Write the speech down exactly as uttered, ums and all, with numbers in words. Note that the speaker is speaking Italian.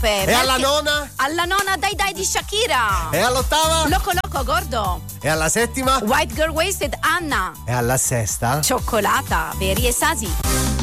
Peppe. E alla nona? Alla nona Dai Dai di Shakira. E all'ottava? Loco Loco Gordo. E alla settima? White Girl Wasted Anna. E alla sesta? Cioccolata Veri e Sasi.